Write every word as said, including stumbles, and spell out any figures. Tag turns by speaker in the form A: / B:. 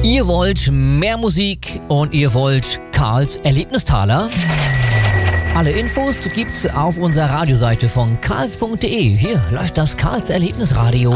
A: Ihr wollt mehr Musik und ihr wollt Karls Erlebnistaler? Alle Infos gibt's auf unserer Radioseite von karls punkt de. Hier läuft das Karls Erlebnisradio.